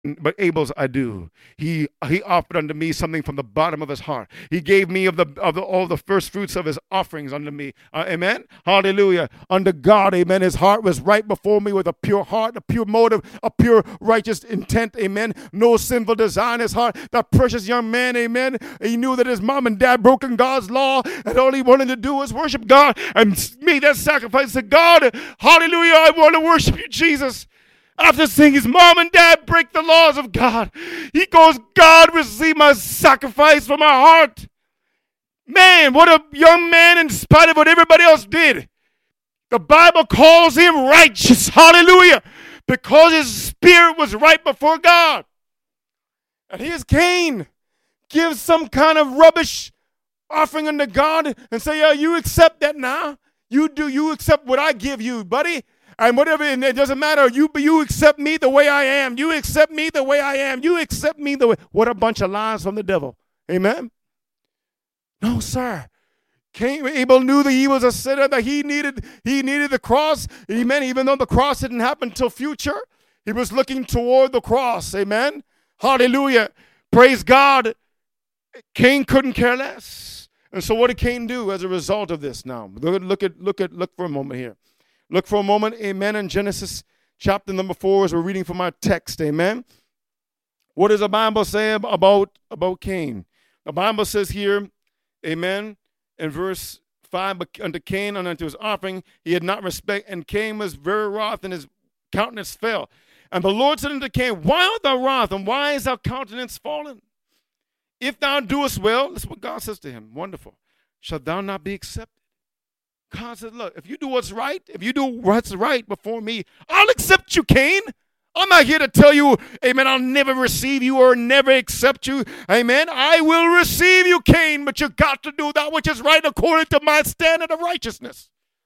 but Abel's I do. He offered unto me something from the bottom of his heart. He gave me of all the first fruits of his offerings unto me. Amen. Hallelujah. Unto God, amen. His heart was right before me with a pure heart, a pure motive, a pure righteous intent. Amen. No sinful desire in his heart. That precious young man, amen. He knew that his mom and dad broken God's law, and all he wanted to do was worship God and make that sacrifice to God. Hallelujah. I want to worship you, Jesus. After seeing his mom and dad break the laws of God, he goes, God, receive my sacrifice from my heart. Man, what a young man in spite of what everybody else did. The Bible calls him righteous. Hallelujah. Because his spirit was right before God. And here's Cain. Gives some kind of rubbish offering unto God and say, yeah, you accept that now. You accept what I give you, buddy. And whatever, and it doesn't matter. You accept me the way I am. You accept me the way I am. You accept me the way. What a bunch of lies from the devil. Amen? No, sir. Abel knew that he was a sinner, that he needed the cross. Amen. Even though the cross didn't happen until future, he was looking toward the cross. Amen. Hallelujah. Praise God. Cain couldn't care less. And so what did Cain do as a result of this now? Look for a moment here. Look for a moment, amen, in Genesis chapter number 4 as we're reading from our text, amen. What does the Bible say about Cain? The Bible says here, amen, in verse 5, but unto Cain and unto his offering he had not respect, and Cain was very wroth, and his countenance fell. And the Lord said unto Cain, why art thou wroth, and why is thy countenance fallen? If thou doest well, that's what God says to him, wonderful, shalt thou not be accepted? God said, look, if you do what's right before me, I'll accept you, Cain. I'm not here to tell you, amen, I'll never receive you or never accept you. Amen. I will receive you, Cain, but you got to do that which is right according to my standard of righteousness.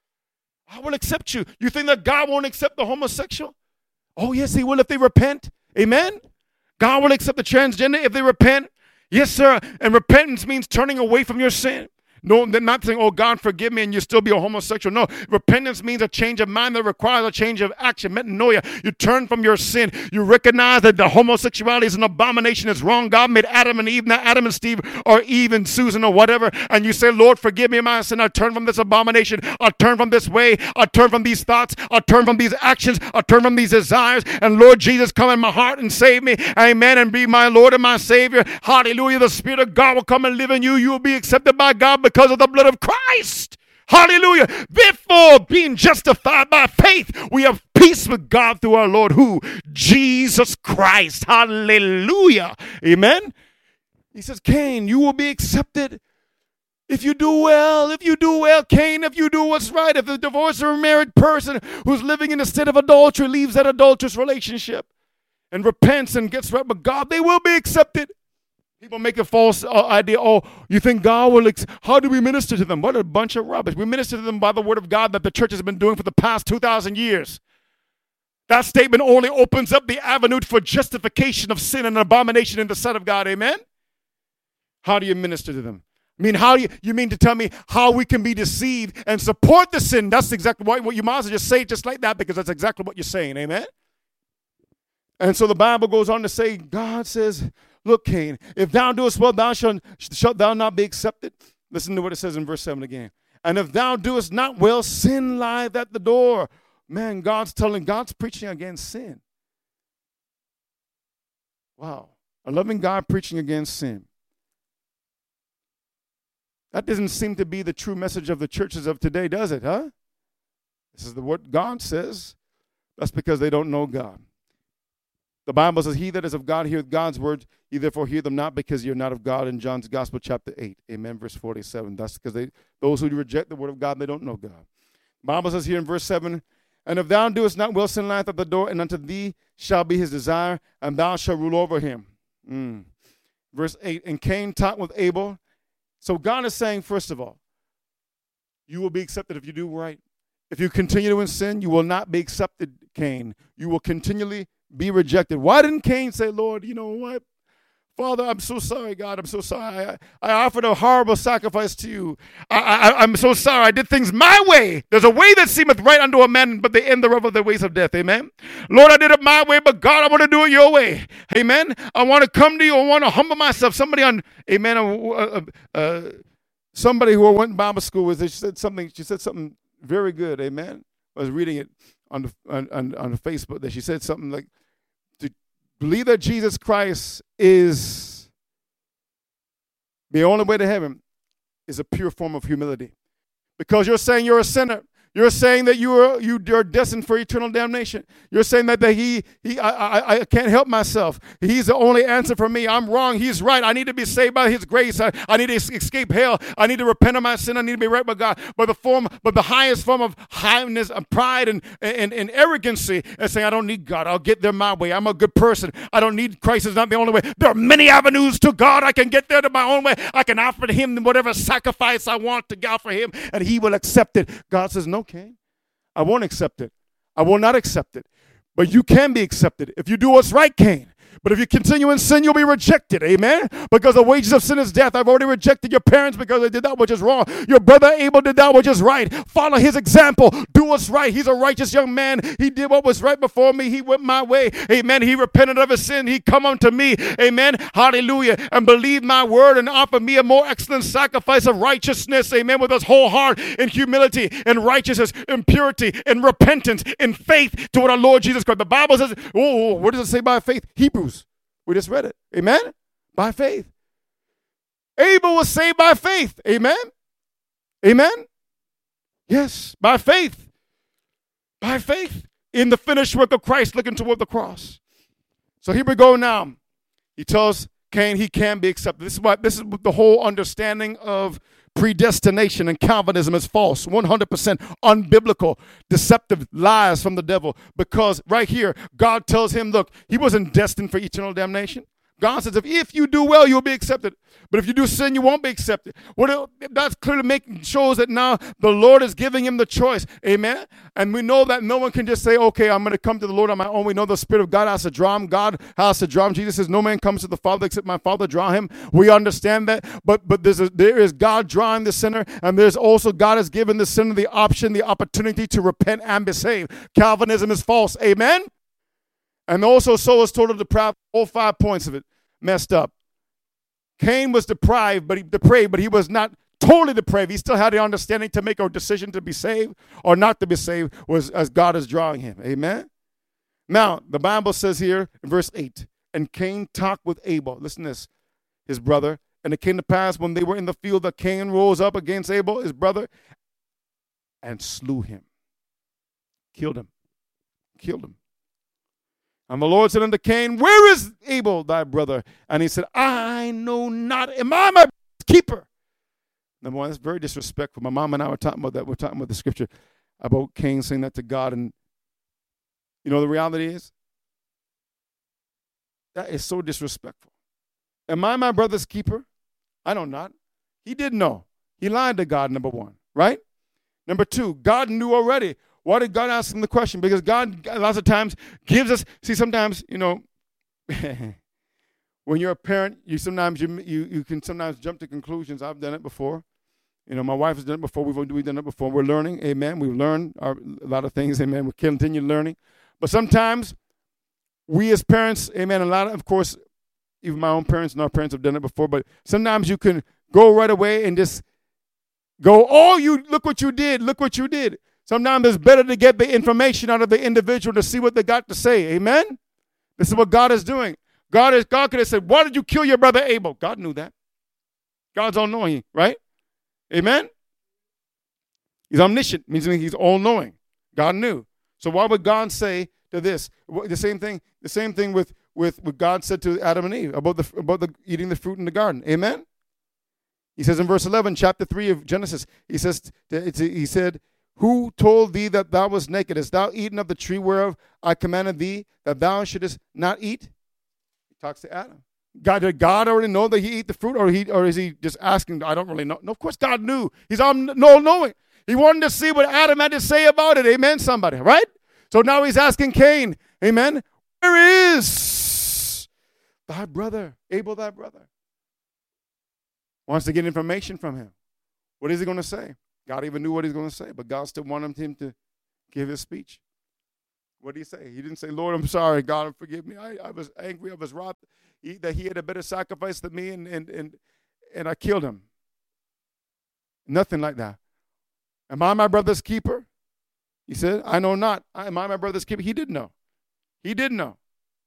I will accept you. You think that God won't accept the homosexual? Oh, yes, he will if they repent. Amen. God will accept the transgender if they repent. Yes, sir. And repentance means turning away from your sin. No, they're not saying, oh, God, forgive me, and you still be a homosexual. No, repentance means a change of mind that requires a change of action. Metanoia. You turn from your sin. You recognize that the homosexuality is an abomination. It's wrong. God made Adam and Eve, not Adam and Steve, or Eve and Susan or whatever. And you say, Lord, forgive me my sin. I turn from this abomination. I turn from this way. I turn from these thoughts. I turn from these actions. I turn from these desires. And Lord Jesus, come in my heart and save me. Amen. And be my Lord and my Savior. Hallelujah. The Spirit of God will come and live in you. You will be accepted by God because of the blood of Christ. Hallelujah. Therefore, being justified by faith, we have peace with God through our Lord, who? Jesus Christ. Hallelujah. Amen. He says, Cain, you will be accepted if you do well. If you do well, Cain, if you do what's right. If the divorced or married person who's living in a state of adultery leaves that adulterous relationship and repents and gets right with God, they will be accepted. People make a false idea, oh, you think God will, how do we minister to them? What a bunch of rubbish. We minister to them by the word of God that the church has been doing for the past 2,000 years. That statement only opens up the avenue for justification of sin and abomination in the sight of God, amen? How do you minister to them? I mean, how do you mean to tell me how we can be deceived and support the sin? That's exactly what you might as well just say it just like that, because that's exactly what you're saying, amen? And so the Bible goes on to say, God says, look, Cain, if thou doest well, shalt thou not be accepted? Listen to what it says in verse 7 again. And if thou doest not well, sin lieth at the door. Man, God's preaching against sin. Wow. A loving God preaching against sin. That doesn't seem to be the true message of the churches of today, does it, huh? This is what God says. That's because they don't know God. The Bible says, he that is of God heareth God's words, ye therefore hear them not, because you're not of God, in John's Gospel, chapter 8. Amen, verse 47. That's because those who reject the word of God, they don't know God. The Bible says here in verse 7, and if thou doest not well, sin lieth at the door, and unto thee shall be his desire, and thou shalt rule over him. Verse 8, and Cain talked with Abel. So God is saying, first of all, you will be accepted if you do right. If you continue in sin, you will not be accepted, Cain. You will continually be rejected. Why didn't Cain say, Lord, you know what? Father, I'm so sorry, God. I'm so sorry. I offered a horrible sacrifice to you. I'm so sorry. I did things my way. There's a way that seemeth right unto a man, but the end thereof are the ways of death. Amen. Lord, I did it my way, but God, I want to do it your way. Amen. I want to come to you. I want to humble myself. Somebody on, amen, somebody who I went to Bible school with, she said something very good. Amen. I was reading it on Facebook that she said something like, believe that Jesus Christ is the only way to heaven is a pure form of humility. Because you're saying you're a sinner. You're saying that you're destined for eternal damnation. You're saying that I can't help myself. He's the only answer for me. I'm wrong. He's right. I need to be saved by His grace. I need to escape hell. I need to repent of my sin. I need to be right with God. But the highest form of highness, of pride, and arrogancy is saying, I don't need God. I'll get there my way. I'm a good person. I don't need Christ. Is not the only way. There are many avenues to God. I can get there to my own way. I can offer to Him whatever sacrifice I want to offer Him, and He will accept it. God says, no, Cain, I won't accept it. I will not accept it. But you can be accepted if you do what's right, Cain. But if you continue in sin, you'll be rejected. Amen? Because the wages of sin is death. I've already rejected your parents because they did that which is wrong. Your brother Abel did that which is right. Follow his example. Do what's right. He's a righteous young man. He did what was right before me. He went my way. Amen. He repented of his sin. He come unto me. Amen. Hallelujah. And believe my word and offer me a more excellent sacrifice of righteousness. Amen. With his whole heart in humility and righteousness and purity and repentance and faith toward our Lord Jesus Christ. The Bible says, what does it say by faith? Hebrews. We just read it. Amen? By faith. Abel was saved by faith. Amen? Amen? Yes, by faith. By faith in the finished work of Christ, looking toward the cross. So here we go now. He tells Cain he can be accepted. This is the whole understanding of predestination and Calvinism is false, 100% unbiblical, deceptive lies from the devil. Because right here, God tells him, look, he wasn't destined for eternal damnation. God says, if you do well, you'll be accepted. But if you do sin, you won't be accepted. Well, that's clearly shows that now the Lord is giving him the choice. Amen? And we know that no one can just say, okay, I'm going to come to the Lord on my own. We know the Spirit of God has to draw him. God has to draw him. Jesus says, no man comes to the Father except my Father draw him. We understand that. But there is God drawing the sinner, and there's also God has given the sinner the option, the opportunity to repent and be saved. Calvinism is false. Amen? And also, so is total depravity. All 5 points of it messed up. Cain was depraved, but he was not totally depraved. He still had the understanding to make a decision to be saved or not to be saved, was as God is drawing him. Amen? Now, the Bible says here in verse 8, and Cain talked with Abel. Listen to this, his brother. And it came to pass when they were in the field that Cain rose up against Abel, his brother, and slew him. Killed him. And the Lord said unto Cain, where is Abel thy brother? And he said, I know not. Am I my keeper? Number one, that's very disrespectful. My mom and I were talking about that. We're talking about the scripture about Cain saying that to God. And you know the reality is? That is so disrespectful. Am I my brother's keeper? I know not. He didn't know. He lied to God, number one, right? Number two, God knew already. Why did God ask him the question? Because God, lots of times, gives us, sometimes, when you're a parent, you can sometimes jump to conclusions. I've done it before. My wife has done it before. We've done it before. We're learning, amen. We've learned a lot of things, amen. We continue learning. But sometimes, we as parents, amen, of course, even my own parents and our parents have done it before, but sometimes you can go right away and just go, look what you did. Sometimes it's better to get the information out of the individual to see what they got to say. Amen? This is what God is doing. God could have said, why did you kill your brother Abel? God knew that. God's all-knowing, right? Amen? He's omniscient, means he's all-knowing. God knew. So why would God say to this? The same thing with what God said to Adam and Eve about the eating the fruit in the garden. Amen? He says in verse 11, chapter 3 of Genesis, he said, who told thee that thou wast naked? Hast thou eaten of the tree whereof I commanded thee that thou shouldest not eat? He talks to Adam. Did God already know that he ate the fruit, or is he just asking? I don't really know. No, of course God knew. He's all-knowing. He wanted to see what Adam had to say about it. Amen, somebody, right? So now he's asking Cain, amen, where is Thy brother, Abel, thy brother, wants to get information from him. What is he going to say? God even knew what he's going to say, but God still wanted him to give his speech. What did he say? He didn't say, Lord, I'm sorry. God, forgive me. I was angry. I was wroth that he had a better sacrifice than me, and I killed him. Nothing like that. Am I my brother's keeper? He said, I know not. Am I my brother's keeper? He did know. He did know.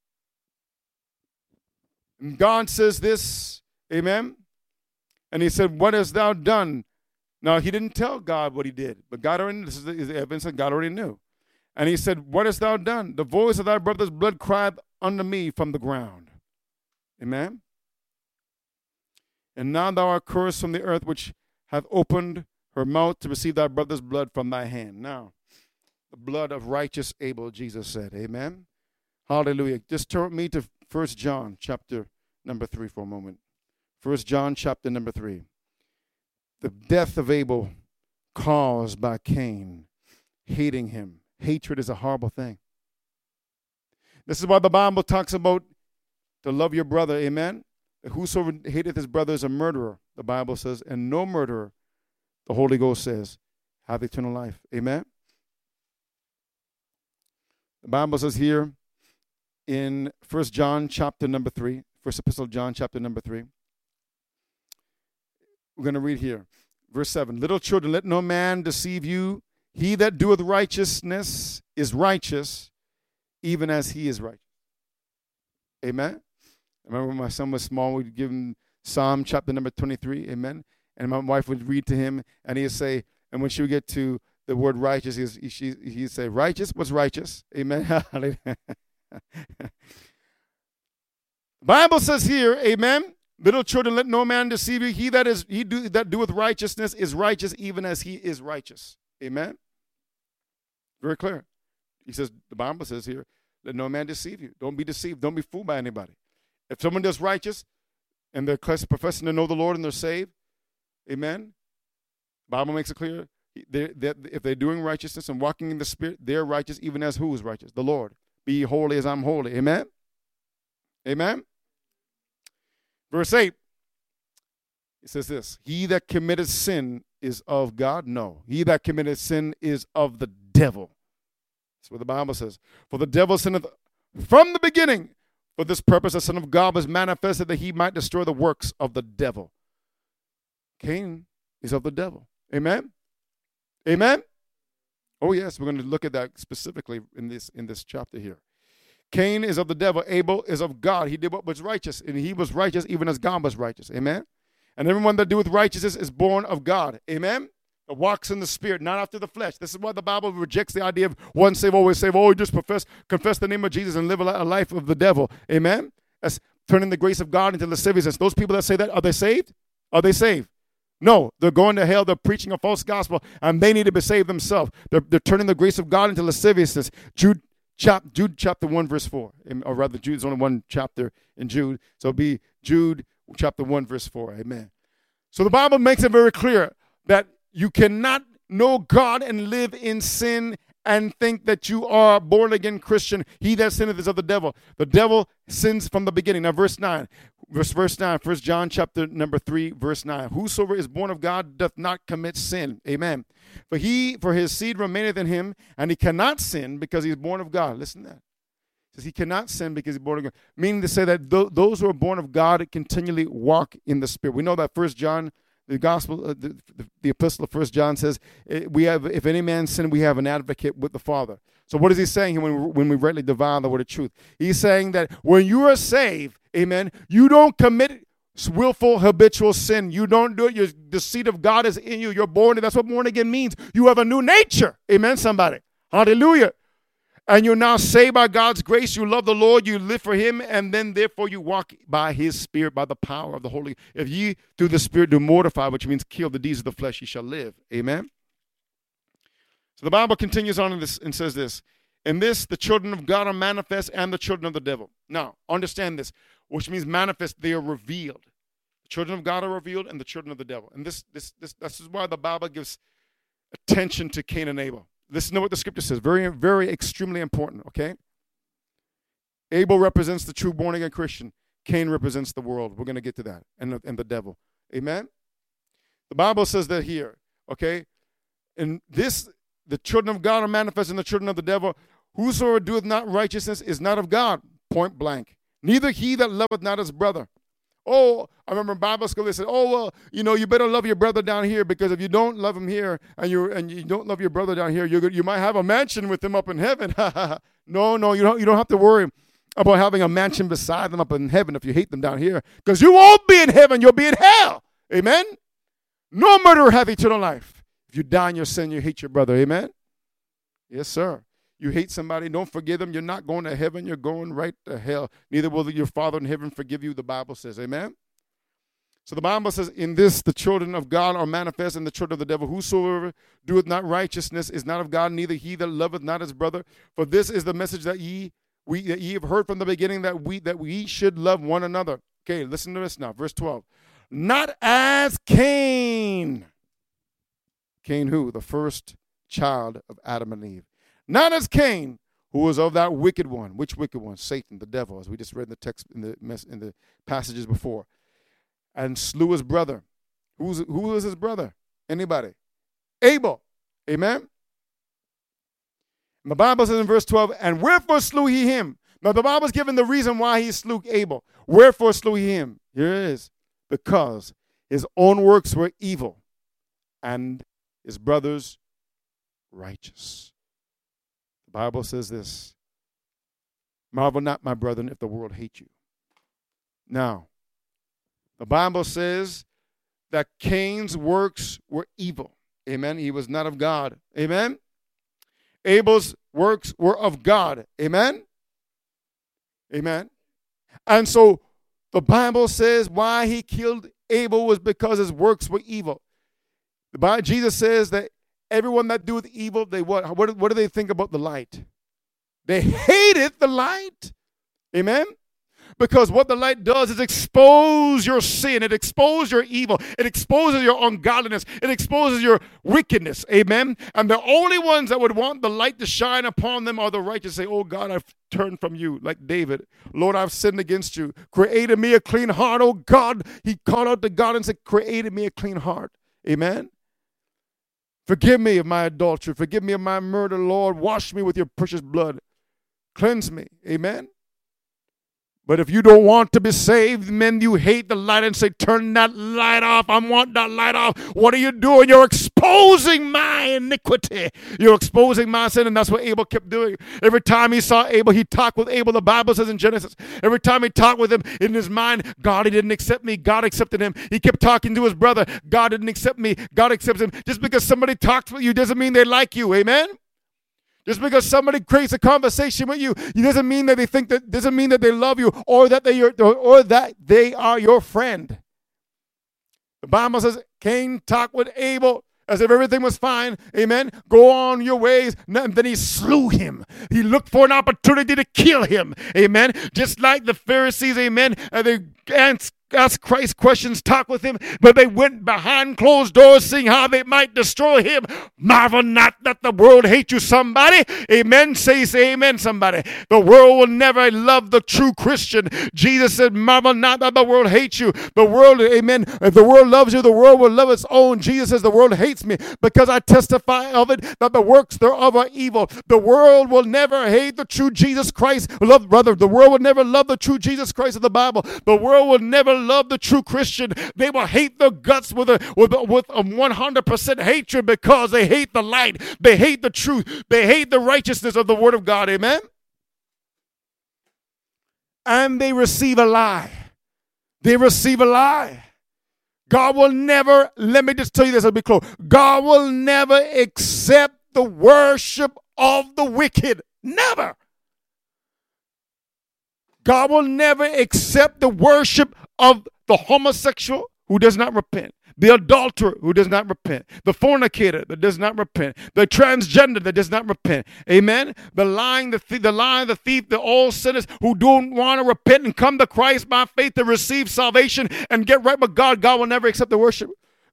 And God says this, amen? And he said, what hast thou done? Now, he didn't tell God what he did, but God already, this is the evidence that God already knew. And he said, what hast thou done? The voice of thy brother's blood cried unto me from the ground. Amen? And now thou art cursed from the earth, which hath opened her mouth to receive thy brother's blood from thy hand. Now, the blood of righteous Abel, Jesus said. Amen? Hallelujah. Just turn with me to 1 John chapter number 3 for a moment. 1 John chapter number 3. The death of Abel caused by Cain hating him. Hatred is a horrible thing. This is why the Bible talks about to love your brother. Amen? Whosoever hateth his brother is a murderer, the Bible says, and no murderer, the Holy Ghost says, have eternal life. Amen? The Bible says here in 1 John chapter number 3, first epistle of John chapter number 3, we're going to read here, verse 7. Little children, let no man deceive you. He that doeth righteousness is righteous, even as he is righteous. Amen? I remember when my son was small, we'd give him Psalm chapter number 23. Amen? And my wife would read to him, and he'd say, and when she would get to the word righteous, he'd say, righteous? What's righteous? Amen? The Bible says here, amen, little children, let no man deceive you. He that doeth righteousness is righteous, even as he is righteous. Amen? Very clear. He says, the Bible says here, let no man deceive you. Don't be deceived. Don't be fooled by anybody. If someone does righteous and they're professing to know the Lord and they're saved, amen, the Bible makes it clear that if they're doing righteousness and walking in the Spirit, they're righteous even as who is righteous? The Lord. Be ye holy as I'm holy. Amen? Amen? Verse 8, it says this, he that committeth sin is of God? No. He that committeth sin is of the devil. That's what the Bible says. For the devil sinneth from the beginning. For this purpose the Son of God was manifested that he might destroy the works of the devil. Cain is of the devil. Amen? Amen? Oh, yes, we're going to look at that specifically in this chapter here. Cain is of the devil. Abel is of God. He did what was righteous, and he was righteous even as God was righteous. Amen? And everyone that doeth righteousness is born of God. Amen? That walks in the Spirit, not after the flesh. This is why the Bible rejects the idea of once saved, always saved. Oh, you just confess the name of Jesus and live a life of the devil. Amen? That's turning the grace of God into lasciviousness. Those people that say that, are they saved? Are they saved? No, they're going to hell. They're preaching a false gospel, and they need to be saved themselves. They're turning the grace of God into lasciviousness. Jude chapter 1, verse 4. Or rather, Jude's only one chapter in Jude. So it'll be Jude chapter 1, verse 4. Amen. So the Bible makes it very clear that you cannot know God and live in sin and think that you are born again Christian. He that sinneth is of the devil. The devil sins from the beginning. Now, verse 9. Verse 9, 1 John chapter number 3, verse 9. Whosoever is born of God doth not commit sin. Amen. For his seed remaineth in him, and he cannot sin because he is born of God. Listen to that. It says he cannot sin because he's born of God. Meaning to say that those who are born of God continually walk in the Spirit. We know that 1 John, the gospel, the epistle of 1 John says, we have, if any man sin, we have an advocate with the Father. So what is he saying here when we rightly divide the word of truth? He's saying that when you are saved, amen, you don't commit willful, habitual sin. You don't do it. The seed of God is in you. You're born, and that's what born again means. You have a new nature. Amen, somebody. Hallelujah. And you're now saved by God's grace. You love the Lord. You live for him. And then, therefore, you walk by his Spirit, by the power of the Holy. If ye, through the Spirit, do mortify, which means kill the deeds of the flesh, ye shall live. Amen. So the Bible continues on in this and says this. In this, the children of God are manifest and the children of the devil. Now, understand this, which means manifest, they are revealed. The children of God are revealed and the children of the devil. And this is why the Bible gives attention to Cain and Abel. Listen to what the scripture says. Very, very extremely important, okay? Abel represents the true born-again Christian. Cain represents the world. We're going to get to that. And the devil. Amen? The Bible says that here. Okay? And this, the children of God are manifest in the children of the devil. Whosoever doeth not righteousness is not of God. Point blank. Neither he that loveth not his brother. Oh, I remember in Bible school they said, oh, well, you better love your brother down here, because if you don't love him here and you don't love your brother down here, you might have a mansion with him up in heaven. No, you don't have to worry about having a mansion beside them up in heaven if you hate them down here, because you won't be in heaven, you'll be in hell. Amen? No murderer hath eternal life. If you die in your sin, you hate your brother. Amen? Yes, sir. You hate somebody, don't forgive them. You're not going to heaven. You're going right to hell. Neither will your Father in heaven forgive you, the Bible says. Amen? So the Bible says, in this the children of God are manifest, and the children of the devil. Whosoever doeth not righteousness is not of God, neither he that loveth not his brother. For this is the message that ye have heard from the beginning, that we should love one another. Okay, listen to this now. Verse 12. Not as Cain. Cain who? The first child of Adam and Eve. Not as Cain, who was of that wicked one. Which wicked one? Satan, the devil, as we just read in the text in the passages before. And slew his brother. Who was his brother? Anybody? Abel. Amen? And the Bible says in verse 12, and wherefore slew he him? Now the Bible's given the reason why he slew Abel. Wherefore slew he him? Here it is. Because his own works were evil, and his brother's righteous. The Bible says this. Marvel not, my brethren, if the world hate you. Now, the Bible says that Cain's works were evil. Amen. He was not of God. Amen. Abel's works were of God. Amen. Amen. And so the Bible says why he killed Abel was because his works were evil. Jesus says that everyone that doeth evil, they what? What do they think about the light? They hated the light. Amen? Because what the light does is expose your sin. It exposes your evil. It exposes your ungodliness. It exposes your wickedness. Amen? And the only ones that would want the light to shine upon them are the righteous. Say, oh God, I've turned from you. Like David. Lord, I've sinned against you. Create in me a clean heart. Oh God. He called out to God and said, create in me a clean heart. Amen? Forgive me of my adultery. Forgive me of my murder, Lord. Wash me with your precious blood. Cleanse me. Amen? But if you don't want to be saved, men, you hate the light and say, turn that light off. I want that light off. What are you doing? You're exposing my iniquity. You're exposing my sin, and that's what Abel kept doing. Every time he saw Abel, he talked with Abel. The Bible says in Genesis, every time he talked with him in his mind, God, he didn't accept me. God accepted him. He kept talking to his brother. God didn't accept me. God accepts him. Just because somebody talks with you doesn't mean they like you. Amen? Just because somebody creates a conversation with you, it doesn't mean that doesn't mean that they love you or that they are your friend. The Bible says Cain talked with Abel as if everything was fine. Amen. Go on your ways. And then he slew him. He looked for an opportunity to kill him. Amen. Just like the Pharisees, amen. And they asked Christ questions, talk with him, but they went behind closed doors seeing how they might destroy him. Marvel not that the world hate you, somebody. Amen. Say amen, somebody. The world will never love the true Christian. Jesus said, marvel not that the world hates you. The world, amen. If the world loves you, the world will love its own. Jesus says, the world hates me because I testify of it that the works thereof are evil. The world will never hate the true Jesus Christ. The world will never love the true Jesus Christ of the Bible. The world will never love the true Christian. They will hate the guts with a 100% hatred because they hate the light. They hate the truth. They hate the righteousness of the Word of God. Amen? And they receive a lie. They receive a lie. God will never, let me just tell you this, I'll be close. God will never accept the worship of the wicked. Never. God will never accept the worship of the homosexual who does not repent, the adulterer who does not repent, the fornicator that does not repent, the transgender that does not repent. Amen. The lying, the thief, the all sinners who don't want to repent and come to Christ by faith to receive salvation and get right with God. God will never accept the worship.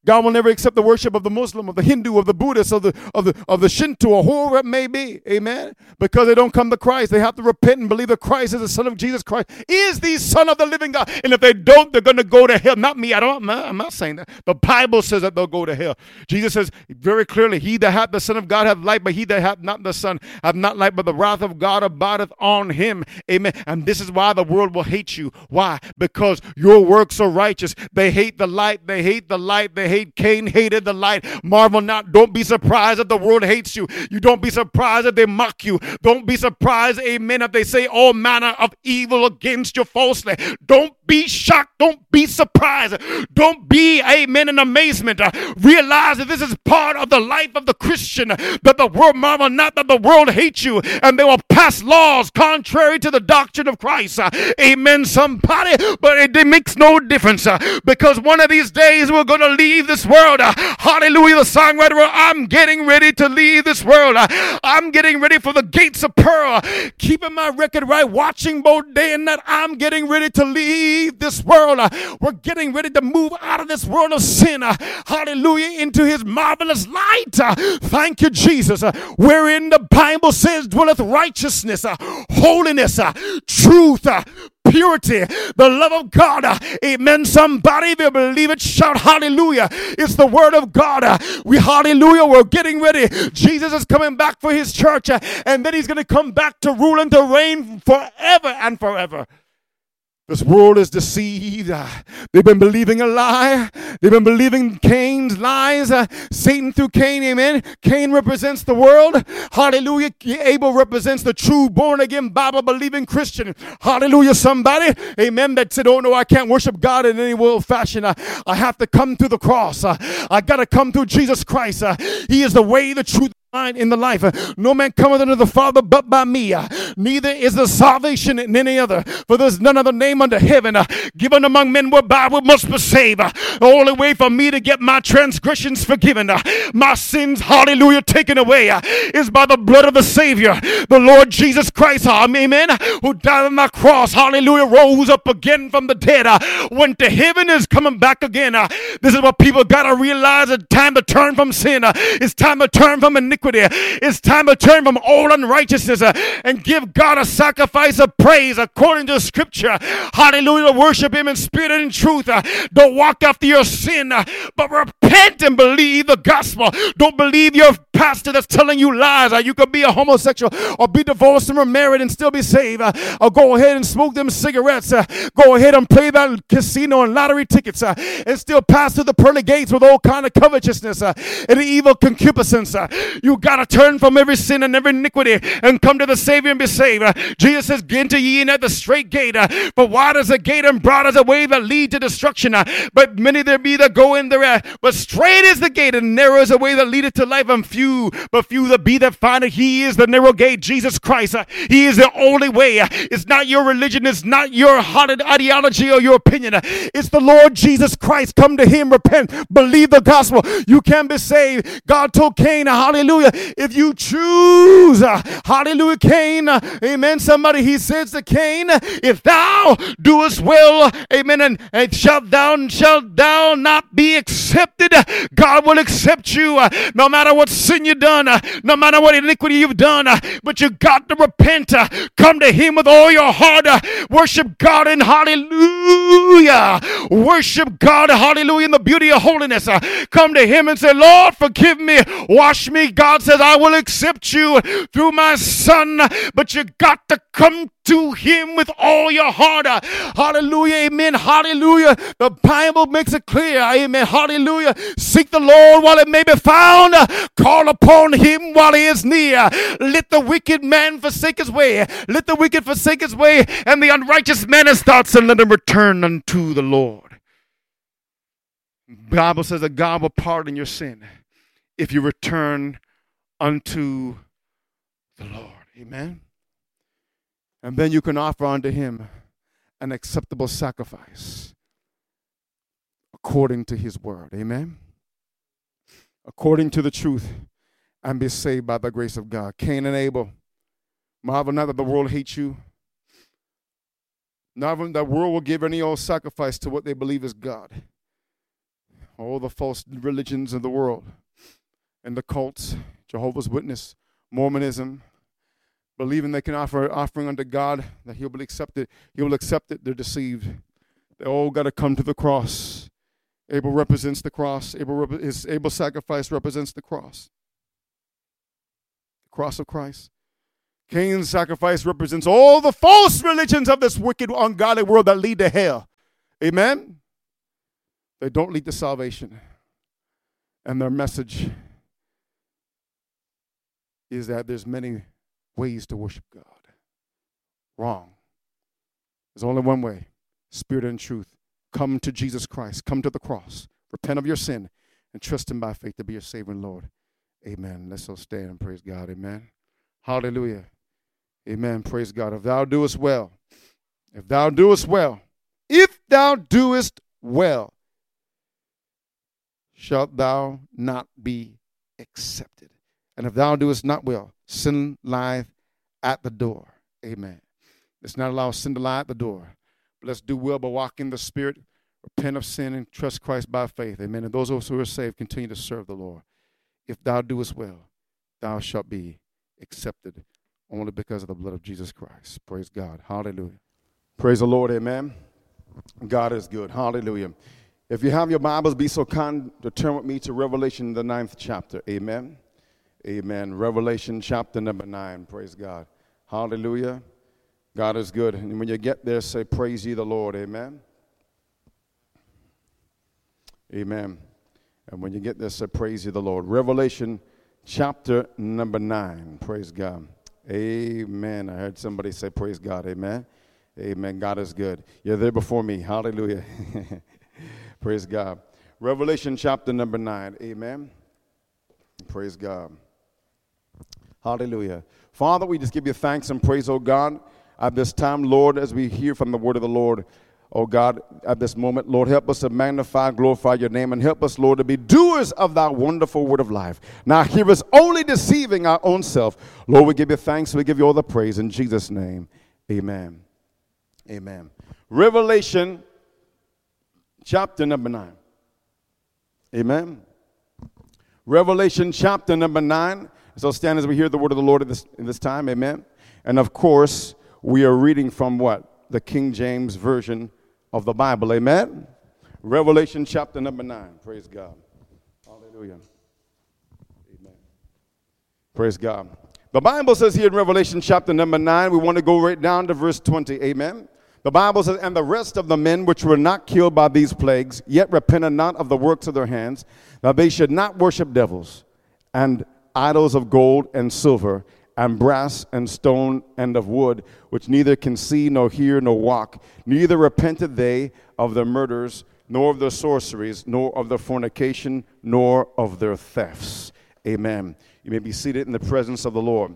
God will never accept the worship of the Muslim, of the Hindu, of the Buddhist, of the Shinto, or whoever it may be. Amen. Because they don't come to Christ. They have to repent and believe that Christ is the Son of Jesus Christ, is the Son of the living God. And if they don't, they're going to go to hell. Not me. I'm not saying that. The Bible says that they'll go to hell. Jesus says very clearly, he that hath the Son of God hath life, but he that hath not the Son hath not life, but the wrath of God abideth on him. Amen. And this is why the world will hate you. Why? Because your works are righteous. They hate the light. They hate the light. They hate. Cain hated the light. Marvel not. Don't be surprised if the world hates you. You don't be surprised if they mock you. Don't be surprised, amen, if they say all manner of evil against you falsely. Don't be shocked. Don't be surprised. Don't be, amen, in amazement. Realize that this is part of the life of the Christian, that the world, marvel not that the world hates you, and they will pass laws contrary to the doctrine of Christ. Amen, somebody, but it makes no difference because one of these days we're going to leave this world. Hallelujah, the songwriter, I'm getting ready to leave this world. I'm getting ready for the gates of pearl. Keeping my record right, watching both day and night. I'm getting ready to leave this world. We're getting ready to move out of this world of sin. Hallelujah, into his marvelous light. Thank you, Jesus. Wherein the Bible says dwelleth righteousness, holiness, truth, purity, the love of God. Amen. Somebody, if you believe it, shout hallelujah. It's the word of God. Hallelujah. We're getting ready. Jesus is coming back for his church, and then he's going to come back to rule and to reign forever and forever. This world is deceived. They've been believing a lie. They've been believing Cain's lies. Satan through Cain, amen. Cain represents the world. Hallelujah. Abel represents the true born-again Bible-believing Christian. Hallelujah, somebody. Amen. That said, oh no, I can't worship God in any world fashion. I have to come through the cross. I got to come through Jesus Christ. He is the way, the truth, in the life. No man cometh unto the Father but by me. Neither is there salvation in any other, for there's none other name under heaven given among men whereby we must be saved. The only way for me to get my transgressions forgiven, my sins, hallelujah, taken away, is by the blood of the Savior, the Lord Jesus Christ, amen, who died on the cross, hallelujah, rose up again from the dead, went to heaven, is coming back again. This is what people got to realize. It's time to turn from sin. It's time to turn from iniquity. It's time to turn from all unrighteousness and give God a sacrifice of praise according to Scripture. Hallelujah. Worship him in spirit and in truth. Don't walk after your sin, but repent and believe the gospel. Don't believe your pastor that's telling you lies. You could be a homosexual or be divorced and remarried and still be saved. Or go ahead and smoke them cigarettes. Go ahead and play that casino and lottery tickets and still pass through the pearly gates with all kind of covetousness and evil concupiscence. You got to turn from every sin and every iniquity and come to the Savior and be saved. Jesus says, enter ye in at the straight gate. For wide is the gate and broad is the way that lead to destruction. But many there be that go in there. But straight is the gate and narrow is the way that leadeth to life, and few there be that find it. He is the narrow gate, Jesus Christ. He is the only way. It's not your religion. It's not your ideology or your opinion. It's the Lord Jesus Christ. Come to him, repent, believe the gospel. You can be saved. God told Cain, hallelujah, if you choose, hallelujah, Cain, amen, somebody, he says to Cain, if thou doest well, amen, and shalt thou not be accepted, God will accept you, no matter what sin you've done, no matter what iniquity you've done, but you got to repent, come to him with all your heart, worship God in hallelujah, worship God, hallelujah, in the beauty of holiness, come to him and say, Lord, forgive me, wash me. God says, I will accept you through my son, but you got to come to him with all your heart. Hallelujah, amen, hallelujah. The Bible makes it clear, amen, hallelujah. Seek the Lord while it may be found. Call upon him while he is near. Let the wicked man forsake his way. Let the wicked forsake his way, and the unrighteous man his thoughts, and let him return unto the Lord. The Bible says that God will pardon your sin if you return unto the Lord. Amen. And then you can offer unto him an acceptable sacrifice according to his word. Amen. According to the truth, and be saved by the grace of God. Cain and Abel. Marvel not that the world hates you. Not that the world will give any old sacrifice to what they believe is God. all the false religions of the world and the cults, Jehovah's Witness, Mormonism, believing they can offer offering unto God, that He will accept it. He will accept it. They're deceived. They all got to come to the cross. Abel represents the cross. Abel's sacrifice represents the cross of Christ. Cain's sacrifice represents all the false religions of this wicked, ungodly world that lead to hell. Amen? They don't lead to salvation. And their message is that there's many ways to worship God. Wrong. There's only one way, spirit and truth. Come to Jesus Christ. Come to the cross. Repent of your sin and trust Him by faith to be your Savior and Lord. Amen. Let's all stand and praise God. Amen. Hallelujah. Amen. Praise God. If thou doest well, if thou doest well, shalt thou not be accepted. And if thou doest not well, sin lieth at the door. Amen. Let's not allow sin to lie at the door. But let's do well by walking in the Spirit, repent of sin, and trust Christ by faith. Amen. And those of us who are saved continue to serve the Lord. If thou doest well, thou shalt be accepted only because of the blood of Jesus Christ. Praise God. Hallelujah. Praise the Lord. Amen. God is good. Hallelujah. If you have your Bibles, be so kind to turn with me to Revelation, the 9th chapter. Amen. Amen. Revelation chapter number 9. Praise God. Hallelujah. God is good. And when you get there, say, praise ye the Lord. Amen. Amen. And when you get there, say, praise ye the Lord. Revelation chapter number 9. Praise God. Amen. I heard somebody say, praise God. Amen. Amen. God is good. You're there before me. Hallelujah. Praise God. Revelation chapter number 9. Amen. Praise God. Hallelujah. Father, we just give you thanks and praise, oh God, at this time, Lord, as we hear from the word of the Lord, oh God, at this moment, Lord, help us to magnify, glorify your name, and help us, Lord, to be doers of thy wonderful word of life. Now hear us only deceiving our own self. Lord, we give you thanks, we give you all the praise in Jesus' name. Amen. Amen. Revelation chapter number 9. Amen. Revelation chapter number 9. So stand as we hear the word of the Lord in this time. Amen. And of course, we are reading from what? The King James Version of the Bible. Amen. Revelation chapter number 9. Praise God. Hallelujah. Amen. Praise God. The Bible says here in Revelation chapter number 9, we want to go right down to verse 20. Amen. The Bible says, and the rest of the men which were not killed by these plagues, yet repented not of the works of their hands, that they should not worship devils and idols of gold and silver and brass and stone and of wood, which neither can see nor hear nor walk. Neither repented they of their murders, nor of their sorceries, nor of their fornication, nor of their thefts. Amen. You may be seated in the presence of the Lord.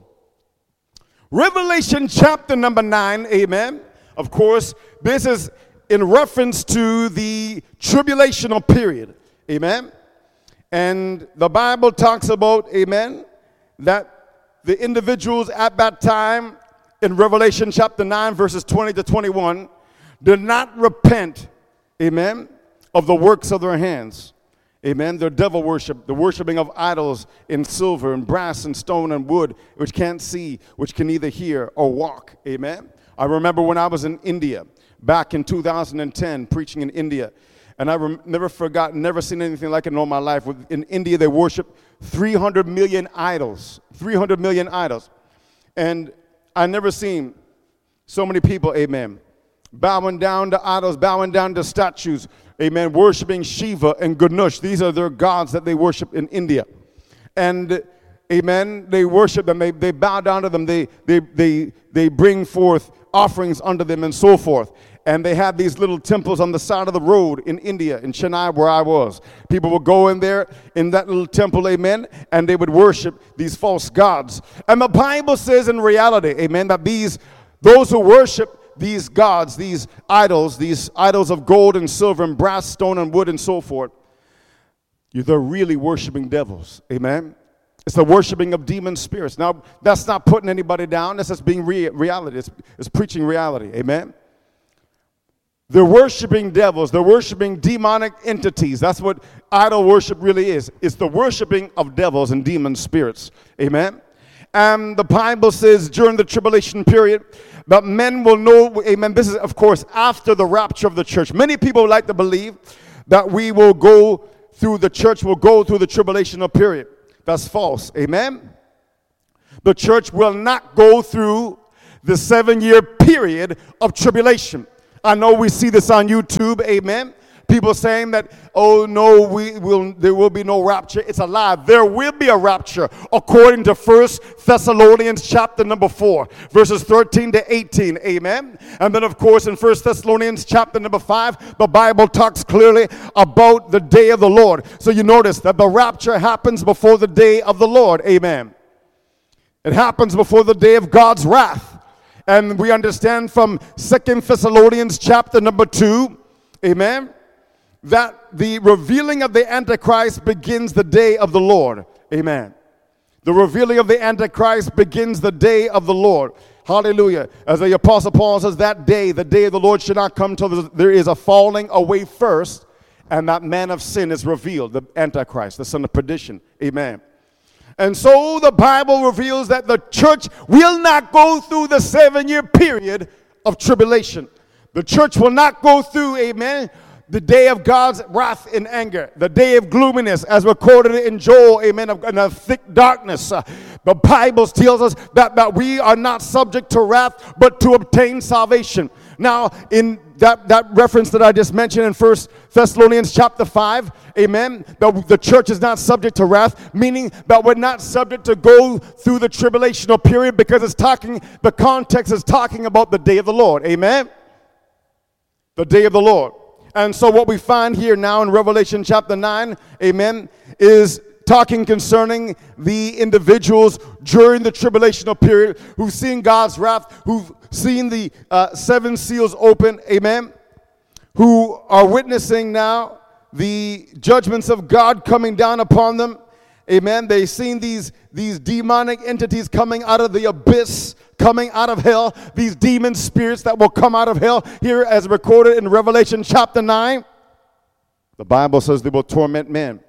Revelation chapter number 9. Amen. Of course, this is in reference to the tribulational period. Amen. And the Bible talks about, amen, that the individuals at that time in Revelation chapter 9, verses 20 to 21, did not repent, amen, of the works of their hands. Amen. Their devil worship, the worshiping of idols in silver and brass and stone and wood, which can't see, which can neither hear or walk. Amen. I remember when I was in India back in 2010, preaching in India. And I never forgot, never seen anything like it in all my life. In India, they worship 300 million idols. 300 million idols. And I never seen so many people, amen, bowing down to idols, bowing down to statues, amen, worshiping Shiva and Ganesh. These are their gods that they worship in India. And, amen, they worship them. They bow down to them. They bring forth offerings unto them and so forth. And they had these little temples on the side of the road in India, in Chennai, where I was. People would go in there, in that little temple, amen, and they would worship these false gods. And the Bible says in reality, amen, that those who worship these gods, these idols of gold and silver and brass, stone and wood and so forth, they're really worshiping devils, amen. It's the worshiping of demon spirits. Now, that's not putting anybody down. That's just being reality. It's preaching reality. Amen? They're worshiping devils. They're worshiping demonic entities. That's what idol worship really is. It's the worshiping of devils and demon spirits. Amen. And the Bible says during the tribulation period that men will know, amen, this is, of course, after the rapture of the church. Many people like to believe that we will go through, the church will go through the tribulational period. That's false. Amen. The church will not go through the 7-year period of tribulation. I know we see this on YouTube, amen. People saying that, oh no, there will be no rapture. It's a lie. There will be a rapture according to 1 Thessalonians chapter number 4, verses 13 to 18, amen. And then of course in 1 Thessalonians chapter number 5, the Bible talks clearly about the day of the Lord. So you notice that the rapture happens before the day of the Lord, amen. It happens before the day of God's wrath. And we understand from 2 Thessalonians chapter number 2, amen, that the revealing of the Antichrist begins the day of the Lord. Amen. The revealing of the Antichrist begins the day of the Lord. Hallelujah. As the Apostle Paul says, that day, the day of the Lord should not come till there is a falling away first, and that man of sin is revealed, the Antichrist, the son of perdition. Amen. And so the Bible reveals that the church will not go through the 7-year period of tribulation. The church will not go through, amen, the day of God's wrath and anger, the day of gloominess, as recorded in Joel, amen, of thick darkness. The Bible tells us that we are not subject to wrath, but to obtain salvation. Now, in that reference that I just mentioned in 1 Thessalonians chapter 5, amen, the church is not subject to wrath, meaning that we're not subject to go through the tribulational period, because the context is talking about the day of the Lord, amen? The day of the Lord. And so what we find here now in Revelation chapter 9, amen, is talking concerning the individuals during the tribulational period who've seen God's wrath, who've seen the 7 seals open, amen, who are witnessing now the judgments of God coming down upon them, amen. They've seen these demonic entities coming out of the abyss, coming out of hell, these demon spirits that will come out of hell, here as recorded in Revelation chapter 9. The Bible says they will torment men,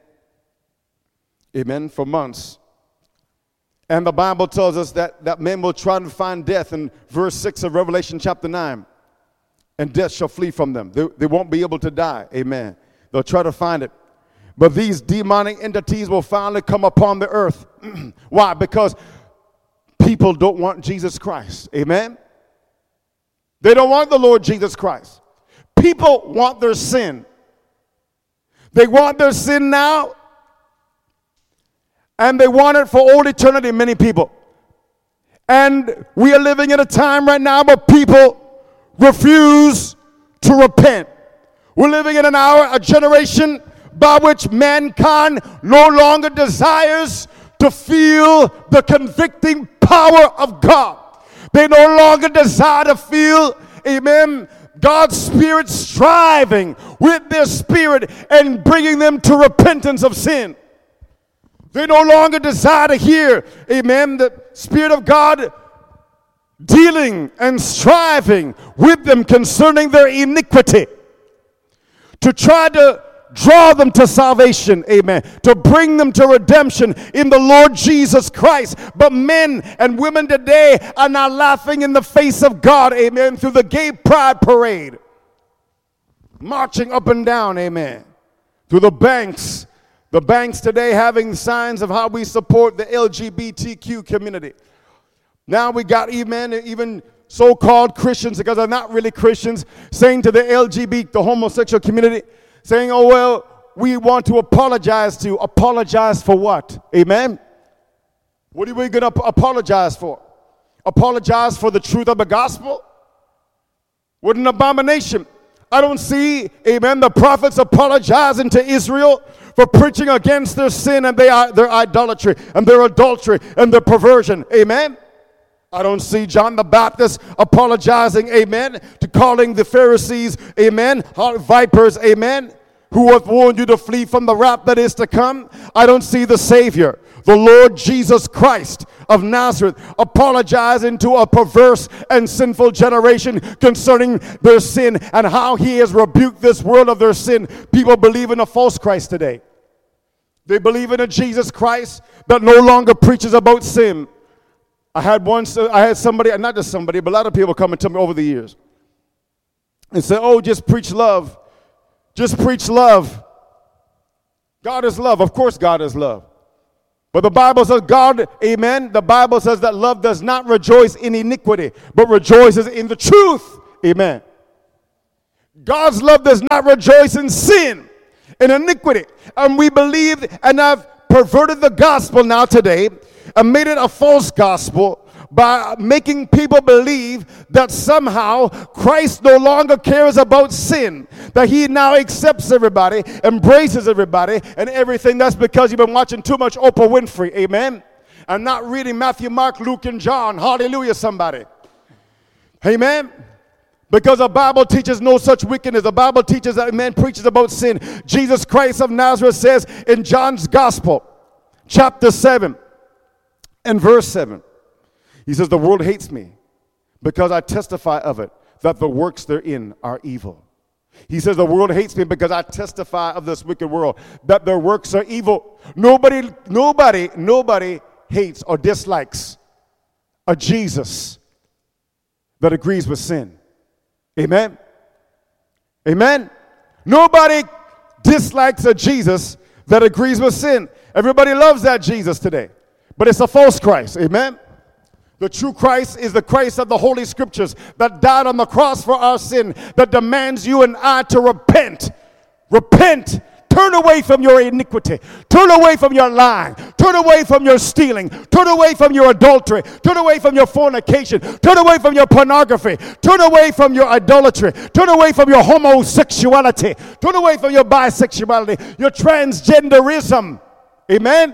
amen, for months. And the Bible tells us that men will try to find death in verse 6 of Revelation chapter 9. And death shall flee from them. They won't be able to die, amen. They'll try to find it. But these demonic entities will finally come upon the earth. Why? Because people don't want Jesus Christ, amen. They don't want the Lord Jesus Christ. People want their sin. They want their sin now, and they want it for all eternity, many people. And we are living in a time right now where people refuse to repent. We're living in a generation by which mankind no longer desires to feel the convicting power of God. They no longer desire to feel, amen, God's Spirit striving with their spirit and bringing them to repentance of sin. They no longer desire to hear, amen, the Spirit of God dealing and striving with them concerning their iniquity, to try to draw them to salvation, amen, to bring them to redemption in the Lord Jesus Christ. But men and women today are now laughing in the face of God, amen, through the gay pride parade, marching up and down, amen, through the banks today having signs of how we support the LGBTQ community. Now we got, even so-called Christians, because they're not really Christians, saying to the LGBT, the homosexual community, saying, oh, well, we want to apologize to. Apologize for what? Amen? What are we going to apologize for? Apologize for the truth of the gospel? What an abomination. I don't see, amen, the prophets apologizing to Israel for preaching against their sin and their idolatry and their adultery and their perversion. Amen? I don't see John the Baptist apologizing, amen, to calling the Pharisees, amen, vipers, amen, who hath warned you to flee from the wrath that is to come. I don't see the Savior, the Lord Jesus Christ of Nazareth, apologizing to a perverse and sinful generation concerning their sin and how he has rebuked this world of their sin. People believe in a false Christ today. They believe in a Jesus Christ that no longer preaches about sin. I had somebody, not just somebody, but a lot of people come and tell me over the years and say, oh, just preach love. Just preach love. God is love. Of course God is love. But the Bible says God, amen, the Bible says that love does not rejoice in iniquity, but rejoices in the truth. Amen. God's love does not rejoice in sin, in iniquity. And we believe and have perverted the gospel now today and made it a false gospel by making people believe that somehow Christ no longer cares about sin, that he now accepts everybody, embraces everybody, and everything. That's because you've been watching too much Oprah Winfrey, amen, and not reading Matthew, Mark, Luke, and John. Hallelujah, somebody. Amen. Because the Bible teaches no such wickedness. The Bible teaches that man preaches about sin. Jesus Christ of Nazareth says in John's Gospel, chapter 7 and verse 7, he says, the world hates me because I testify of it, that the works therein are evil. He says the world hates me because I testify of this wicked world, that their works are evil. Nobody hates or dislikes a Jesus that agrees with sin. Amen? Amen? Nobody dislikes a Jesus that agrees with sin. Everybody loves that Jesus today, but it's a false Christ. Amen? The true Christ is the Christ of the Holy Scriptures that died on the cross for our sin, that demands you and I to repent. Repent. Turn away from your iniquity. Turn away from your lying. Turn away from your stealing. Turn away from your adultery. Turn away from your fornication. Turn away from your pornography. Turn away from your idolatry. Turn away from your homosexuality. Turn away from your bisexuality, your transgenderism. Amen?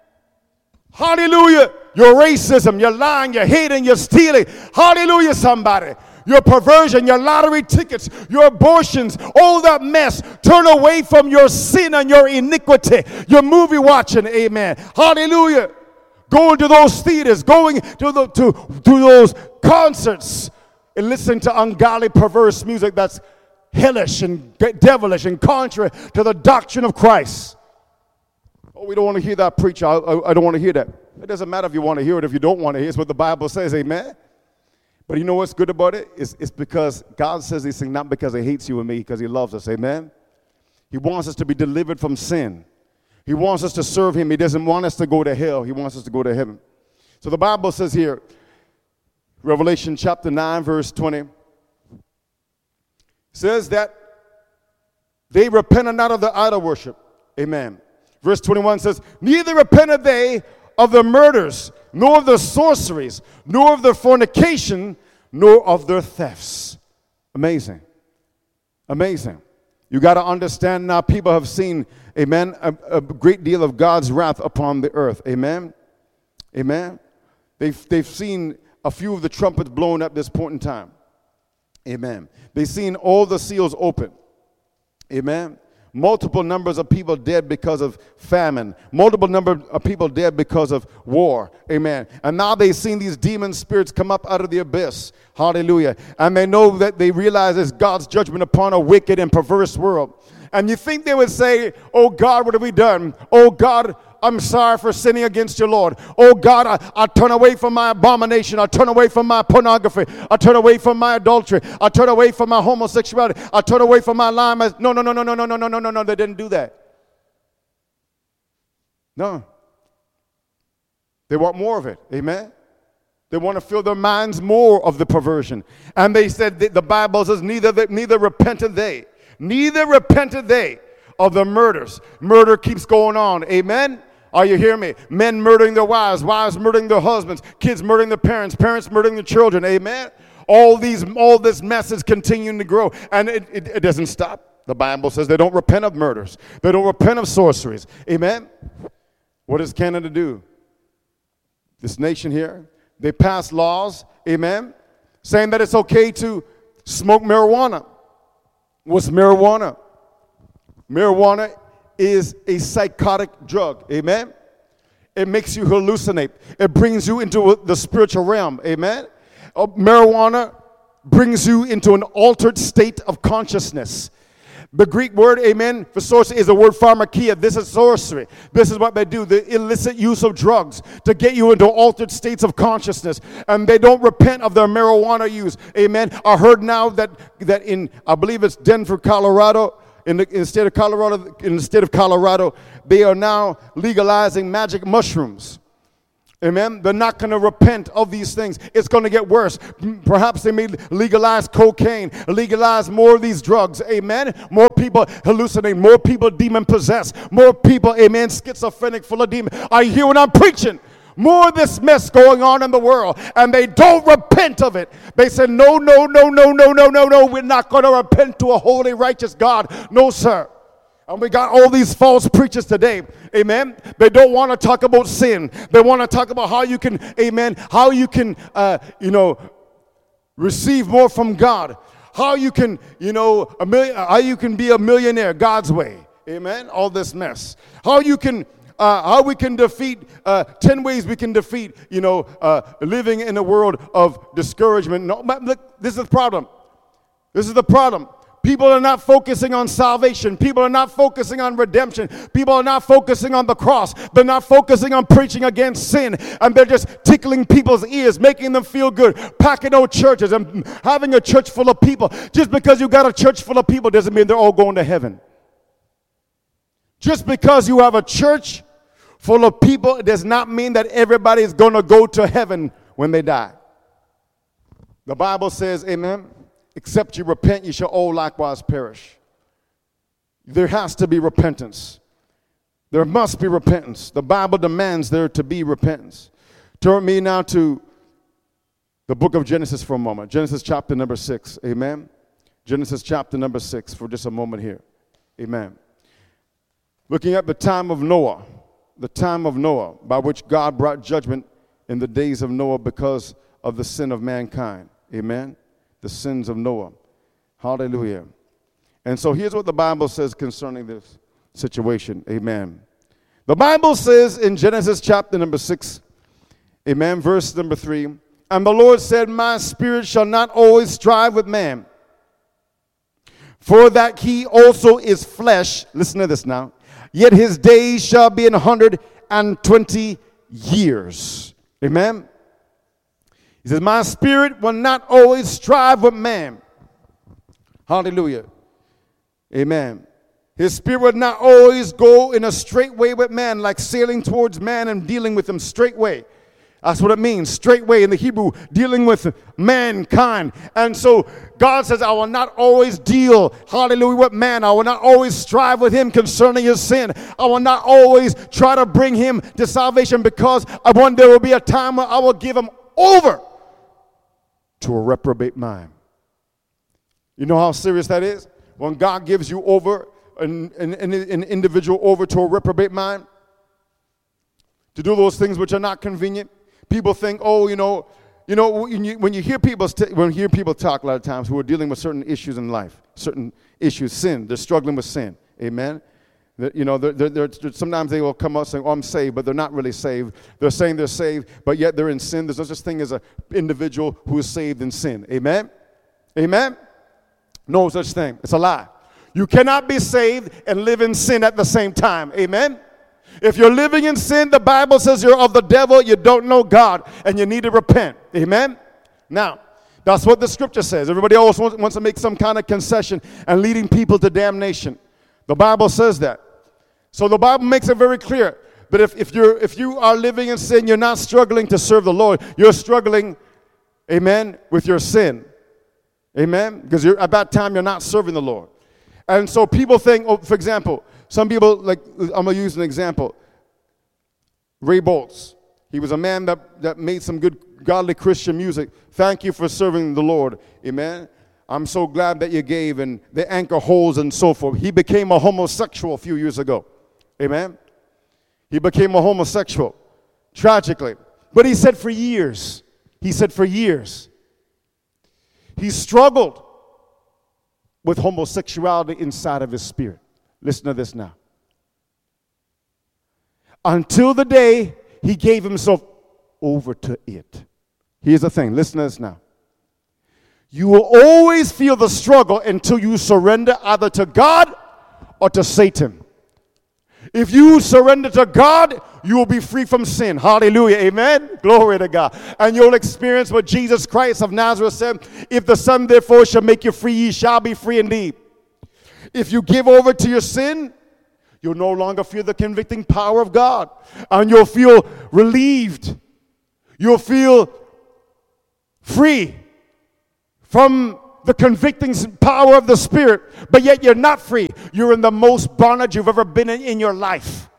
Hallelujah. Your racism, your lying, your hating, your stealing. Hallelujah, somebody. Your perversion, your lottery tickets, your abortions, all that mess. Turn away from your sin and your iniquity. Your movie watching, amen. Hallelujah. Going to those theaters, going to those concerts, and listening to ungodly, perverse music that's hellish and devilish and contrary to the doctrine of Christ. Oh, we don't want to hear that, preacher. I don't want to hear that. It doesn't matter if you want to hear it, if you don't want to hear it. It's what the Bible says, amen? But you know what's good about it? It's because God says these things not because he hates you and me, because he loves us, amen? He wants us to be delivered from sin. He wants us to serve him. He doesn't want us to go to hell. He wants us to go to heaven. So the Bible says here, Revelation chapter 9, verse 20, says that they repented not of the idol worship, amen. Verse 21 says, neither repented they of the murders, nor of the sorceries, nor of the fornication, nor of their thefts. Amazing. Amazing. You got to understand now, people have seen, amen, a great deal of God's wrath upon the earth. Amen. Amen. They've seen a few of the trumpets blown at this point in time. Amen. They've seen all the seals open. Amen. Multiple numbers of people dead because of famine. Multiple number of people dead because of war. Amen. And now they've seen these demon spirits come up out of the abyss. Hallelujah. And they know that they realize it's God's judgment upon a wicked and perverse world. And you think they would say, oh God, what have we done? Oh God, I'm sorry for sinning against your Lord. Oh God, I turn away from my abomination. I turn away from my pornography. I turn away from my adultery. I turn away from my homosexuality. I turn away from my lying. No. They didn't do that. No. They want more of it. Amen. They want to fill their minds more of the perversion. And they said, the Bible says, neither repented they. Neither repented they of the murders. Murder keeps going on. Amen. Are you hearing me? Men murdering their wives, wives murdering their husbands, kids murdering their parents, parents murdering their children. Amen. All this mess is continuing to grow, and it doesn't stop. The Bible says they don't repent of murders. They don't repent of sorceries. Amen. What does Canada do? This nation here, they pass laws, amen, saying that it's okay to smoke marijuana. What's marijuana? Marijuana is a psychotic drug. Amen. It makes you hallucinate. It brings you into the spiritual realm. Amen. Marijuana brings you into an altered state of consciousness. The Greek word, amen, for sorcery is the word pharmakia. This is sorcery. This is what they do, the illicit use of drugs to get you into altered states of consciousness. And they don't repent of their marijuana use. Amen. I heard now that in, I believe it's Denver, Colorado, in the state of Colorado, they are now legalizing magic mushrooms. Amen. They're not going to repent of these things. It's going to get worse. Perhaps they may legalize cocaine, legalize more of these drugs. Amen. More people hallucinate, more people demon possessed, more people, amen, schizophrenic, full of demons. I hear when I'm preaching. More of this mess going on in the world, and they don't repent of it. They say, no, we're not going to repent to a holy, righteous God. No, sir. And we got all these false preachers today, amen. They don't want to talk about sin. They want to talk about how you can, amen, how you can, receive more from God. How you can, how you can be a millionaire God's way, amen. All this mess. How we can defeat, 10 ways we can defeat, living in a world of discouragement. No, but look, this is the problem. This is the problem. People are not focusing on salvation. People are not focusing on redemption. People are not focusing on the cross. They're not focusing on preaching against sin. And they're just tickling people's ears, making them feel good, packing out churches and having a church full of people. Just because you got a church full of people doesn't mean they're all going to heaven. Just because you have a church full of people, it does not mean that everybody is going to go to heaven when they die. The Bible says, amen, except you repent, you shall all likewise perish. There has to be repentance. There must be repentance. The Bible demands there to be repentance. Turn me now to the book of Genesis for a moment. Genesis chapter number 6. Amen. Genesis chapter number 6 for just a moment here. Amen. Looking at the time of Noah by which God brought judgment in the days of Noah because of the sin of mankind. Amen. The sins of Noah. Hallelujah. And so here's what the Bible says concerning this situation. Amen. The Bible says in Genesis chapter number 6, amen, verse number 3, and the Lord said, my spirit shall not always strive with man, for that he also is flesh. Listen to this now. Yet his days shall be 120 years. Amen. He says, my spirit will not always strive with man. Hallelujah. Amen. His spirit will not always go in a straight way with man, like sailing towards man and dealing with him straight way. That's what it means, straight way in the Hebrew, dealing with mankind. And so God says, I will not always deal, hallelujah, with man. I will not always strive with him concerning his sin. I will not always try to bring him to salvation, because one day will be a time where I will give him over to a reprobate mind. You know how serious that is? When God gives you over, an individual over to a reprobate mind, to do those things which are not convenient. People think, when you hear people talk a lot of times who are dealing with certain issues in life, certain issues, sin, they're struggling with sin. Amen. Sometimes they will come out saying, oh, I'm saved, but they're not really saved. They're saying they're saved, but yet they're in sin. There's no such thing as an individual who is saved in sin. Amen? Amen? No such thing. It's a lie. You cannot be saved and live in sin at the same time. Amen? If you're living in sin, the Bible says you're of the devil, you don't know God, and you need to repent. Amen? Now, that's what the scripture says. Everybody always wants to make some kind of concession and leading people to damnation. The Bible says that. So the Bible makes it very clear that if you are living in sin, you're not struggling to serve the Lord. You're struggling, amen, with your sin. Amen? Because at that time, you're not serving the Lord. And so people think, for example, some people, like, I'm going to use an example. Ray Boltz. He was a man that made some good, godly Christian music. Thank you for serving the Lord. Amen? I'm so glad that you gave, and the anchor holds and so forth. He became a homosexual a few years ago. Amen? He became a homosexual, tragically. But he said for years, he struggled with homosexuality inside of his spirit. Listen to this now. Until the day he gave himself over to it. Here's the thing. Listen to this now. You will always feel the struggle until you surrender either to God or to Satan. If you surrender to God, you will be free from sin. Hallelujah. Amen. Glory to God. And you'll experience what Jesus Christ of Nazareth said. If the Son therefore shall make you free, ye shall be free indeed. If you give over to your sin, you'll no longer feel the convicting power of God. And you'll feel relieved. You'll feel free from the convicting power of the Spirit. But yet you're not free. You're in the most bondage you've ever been in your life.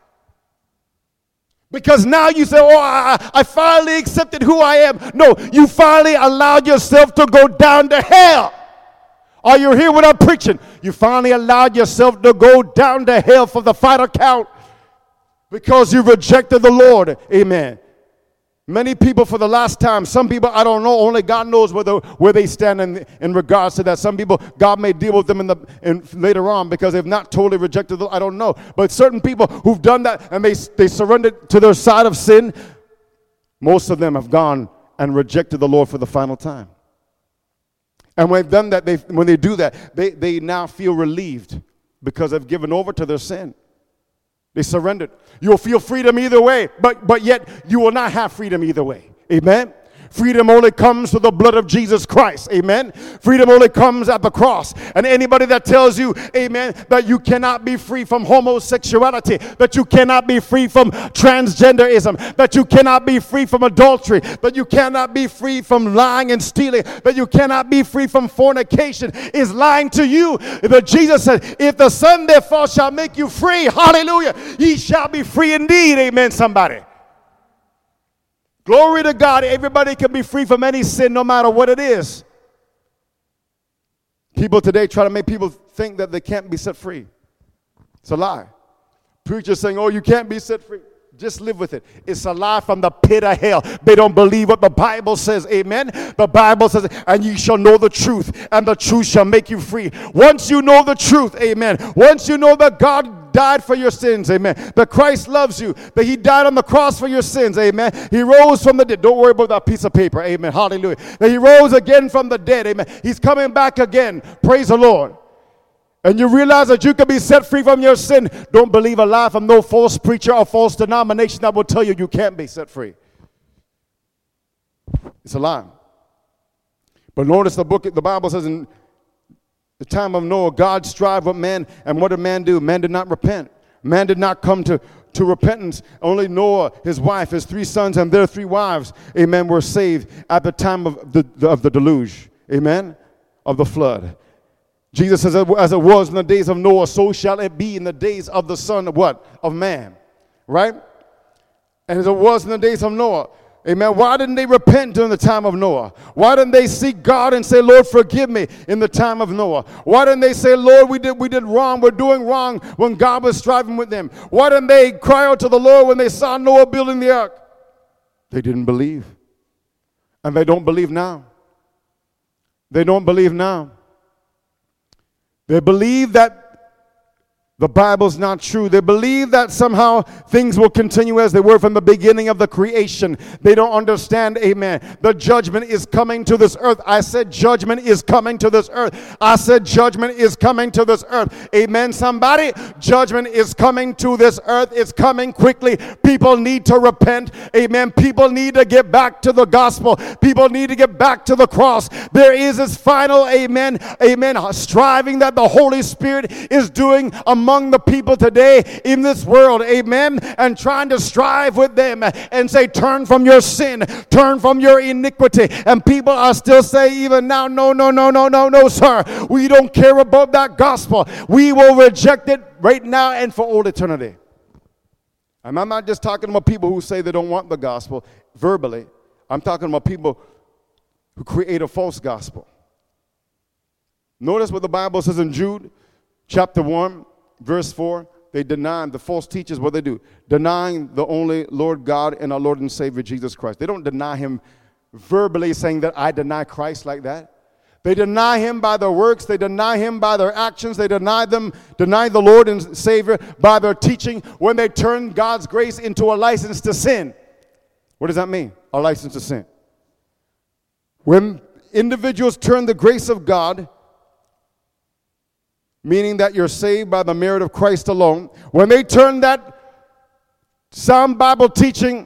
Because now you say, oh, I finally accepted who I am. No, you finally allowed yourself to go down to hell. Are you here when I'm preaching? You finally allowed yourself to go down to hell for the final count because you rejected the Lord. Amen. Many people for the last time, some people, I don't know, only God knows where they stand in regards to that. Some people, God may deal with them later on because they've not totally rejected the Lord. I don't know. But certain people who've done that and they surrendered to their side of sin, most of them have gone and rejected the Lord for the final time. And when they've done that, when they do that, they now feel relieved because they've given over to their sin. They surrendered. You'll feel freedom either way, but yet you will not have freedom either way. Amen? Freedom only comes through the blood of Jesus Christ. Amen? Freedom only comes at the cross. And anybody that tells you, amen, that you cannot be free from homosexuality, that you cannot be free from transgenderism, that you cannot be free from adultery, that you cannot be free from lying and stealing, that you cannot be free from fornication, is lying to you. But Jesus said, if the Son therefore shall make you free, hallelujah, ye shall be free indeed. Amen, somebody. Glory to God. Everybody can be free from any sin no matter what it is. People today try to make people think that they can't be set free. It's a lie. Preachers saying, oh, you can't be set free. Just live with it. It's a lie from the pit of hell. They don't believe what the Bible says. Amen. The Bible says, and you shall know the truth, and the truth shall make you free. Once you know the truth, amen. Once you know that God died for your sins, amen. That Christ loves you, that he died on the cross for your sins, amen. He rose from the dead. Don't worry about that piece of paper, amen. Hallelujah. That he rose again from the dead, amen. He's coming back again. Praise the Lord. And you realize that you can be set free from your sin. Don't believe a lie from no false preacher or false denomination that will tell you you can't be set free. It's a lie. But notice the Bible says in the time of Noah, God strived with man, and what did man do? Man did not repent. Man did not come to repentance. Only Noah, his wife, his 3 sons, and their 3 wives, amen, were saved at the time of the deluge, amen, of the flood. Jesus says, as it was in the days of Noah, so shall it be in the days of the Son of what? Of man. Right? And as it was in the days of Noah. Amen. Why didn't they repent during the time of Noah? Why didn't they seek God and say, Lord, forgive me in the time of Noah? Why didn't they say, Lord, we did wrong, we're doing wrong when God was striving with them? Why didn't they cry out to the Lord when they saw Noah building the ark? They didn't believe. And they don't believe now. They don't believe now. They believe that the Bible's not true. They believe that somehow things will continue as they were from the beginning of the creation. They don't understand, amen. The judgment is coming to this earth. I said judgment is coming to this earth. I said judgment is coming to this earth. Amen, somebody? Judgment is coming to this earth. It's coming quickly. People need to repent. Amen. People need to get back to the gospel. People need to get back to the cross. There is this final, amen, striving that the Holy Spirit is doing among the people today in this world, amen, and trying to strive with them and say, turn from your sin, turn from your iniquity. And people are still saying even now, no, sir. We don't care about that gospel. We will reject it right now and for all eternity. And I'm not just talking about people who say they don't want the gospel verbally. I'm talking about people who create a false gospel. Notice what the Bible says in Jude chapter 1. Verse 4, they deny the false teachers. What they do? Denying the only Lord God and our Lord and Savior Jesus Christ. They don't deny him verbally saying that I deny Christ like that. They deny him by their works. They deny him by their actions. They deny the Lord and Savior by their teaching when they turn God's grace into a license to sin. What does that mean? A license to sin. When individuals turn the grace of God, meaning that you're saved by the merit of Christ alone, when they turn that sound Bible teaching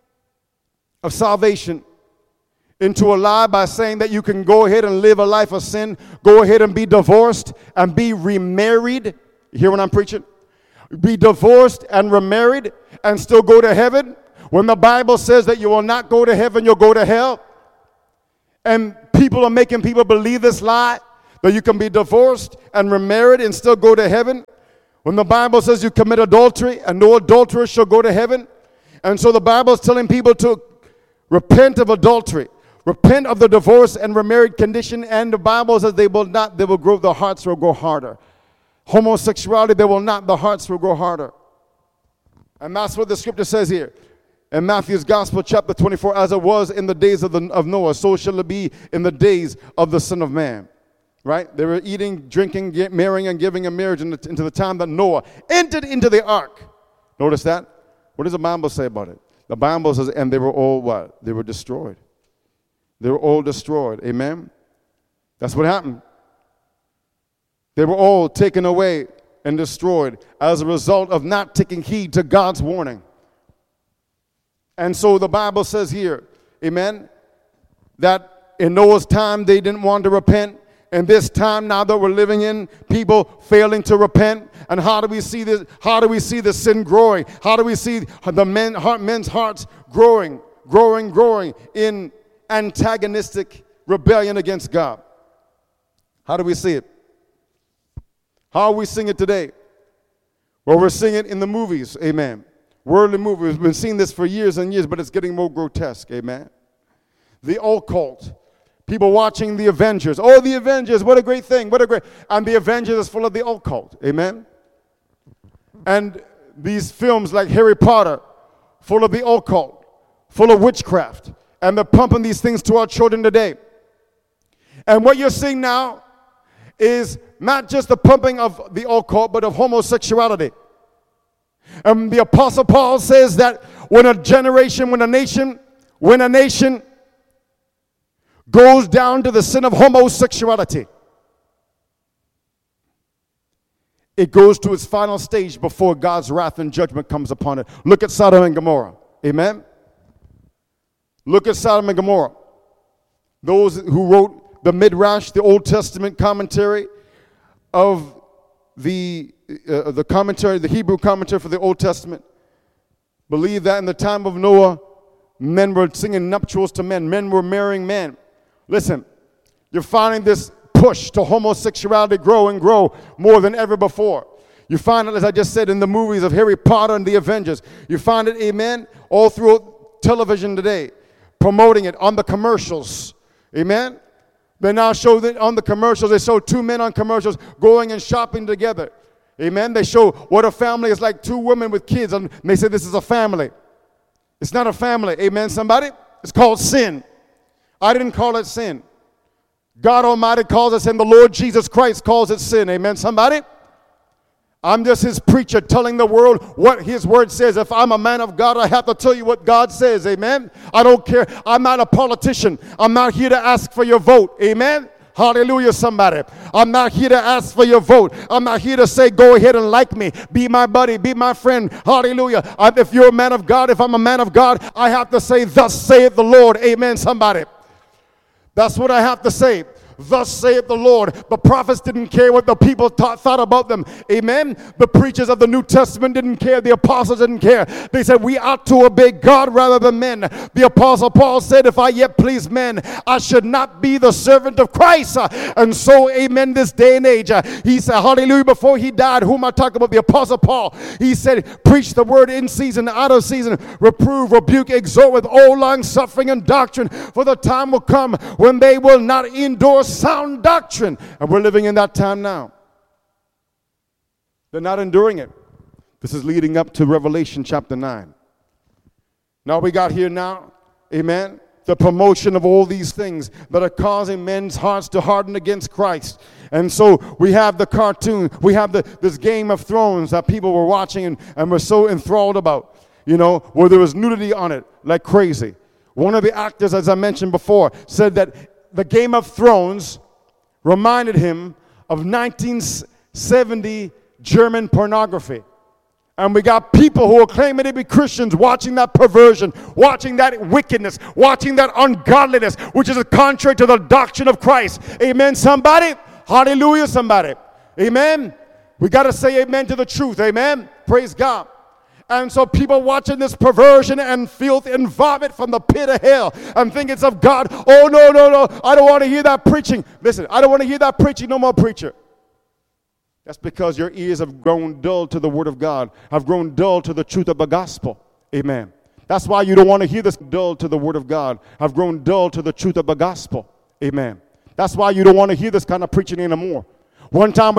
of salvation into a lie by saying that you can go ahead and live a life of sin, go ahead and be divorced and be remarried. You hear what I'm preaching? Be divorced and remarried and still go to heaven, when the Bible says that you will not go to heaven, you'll go to hell. And people are making people believe this lie, that you can be divorced and remarried and still go to heaven, when the Bible says you commit adultery and no adulterer shall go to heaven. And so the Bible is telling people to repent of adultery, repent of the divorce and remarried condition, and the Bible says their hearts will grow harder. Homosexuality, they will not, the hearts will grow harder. And that's what the scripture says here. In Matthew's Gospel, chapter 24, as it was in the days of Noah, so shall it be in the days of the Son of Man. Right? They were eating, drinking, marrying, and giving in marriage into the time that Noah entered into the ark. Notice that? What does the Bible say about it? The Bible says, and they were all what? They were destroyed. They were all destroyed. Amen? That's what happened. They were all taken away and destroyed as a result of not taking heed to God's warning. And so the Bible says here, amen, that in Noah's time they didn't want to repent. And this time now that we're living in, people failing to repent. And how do we see this? How do we see the sin growing? How do we see the men's hearts growing in antagonistic rebellion against God? How do we see it? How are we seeing it today? Well, we're seeing it in the movies, amen. Worldly movies. We've been seeing this for years and years, but it's getting more grotesque, amen. The occult. People watching the Avengers. Oh, the Avengers, what a great thing. And the Avengers is full of the occult. Amen? And these films like Harry Potter, full of the occult, full of witchcraft. And they're pumping these things to our children today. And what you're seeing now is not just the pumping of the occult, but of homosexuality. And the Apostle Paul says that when a nation goes down to the sin of homosexuality, it goes to its final stage before God's wrath and judgment comes upon it. Look at Sodom and Gomorrah. Amen? Look at Sodom and Gomorrah. Those who wrote the Midrash, the Old Testament commentary of the Hebrew commentary for the Old Testament, believe that in the time of Noah, men were singing nuptials to men. Men were marrying men. Listen, you're finding this push to homosexuality grow and grow more than ever before. You find it, as I just said, in the movies of Harry Potter and the Avengers. You find it, amen, all through television today, promoting it on the commercials. Amen? They now show that on the commercials. They show two men on commercials going and shopping together. Amen? They show what a family is like, two women with kids, and they say this is a family. It's not a family. Amen, somebody? It's called sin. I didn't call it sin. God Almighty calls it sin. The Lord Jesus Christ calls it sin. Amen, somebody? I'm just his preacher telling the world what his word says. If I'm a man of God, I have to tell you what God says. Amen? I don't care. I'm not a politician. I'm not here to ask for your vote. Amen? Hallelujah, somebody. I'm not here to ask for your vote. I'm not here to say, go ahead and like me. Be my buddy. Be my friend. Hallelujah. If you're a man of God, if I'm a man of God, I have to say, thus saith the Lord. Amen, somebody. That's what I have to say. Thus saith the Lord. The prophets didn't care what the people thought about them. Amen. The preachers of the New Testament didn't care. The apostles didn't care. They said we ought to obey God rather than men. The apostle Paul said, if I yet please men, I should not be the servant of Christ. And so, amen, this day and age, he said, hallelujah, before he died, who am I talking about? The apostle Paul. He said, preach the word in season, out of season, reprove, rebuke, exhort with all long suffering and doctrine, for the time will come when they will not endure sound doctrine. And we're living in that time now. They're not enduring it. This is leading up to Revelation chapter 9. Now we got here now, amen, the promotion of all these things that are causing men's hearts to harden against Christ. And so we have the cartoon, we have this Game of Thrones that people were watching and were so enthralled about, where there was nudity on it like crazy. One of the actors, as I mentioned before, said that the Game of Thrones reminded him of 1970 German pornography. And we got people who are claiming to be Christians watching that perversion, watching that wickedness, watching that ungodliness, which is contrary to the doctrine of Christ. Amen, somebody? Hallelujah, somebody. Amen? We got to say amen to the truth. Amen? Praise God. And so people watching this perversion and filth and vomit from the pit of hell and think it's of God. Oh, no. I don't want to hear that preaching. Listen, I don't want to hear that preaching. No more preacher. That's because your ears have grown dull to the word of God, have grown dull to the truth of the gospel. Amen. That's why you don't want to hear this. Dull to the word of God, have grown dull to the truth of the gospel. Amen. That's why you don't want to hear this kind of preaching anymore. One time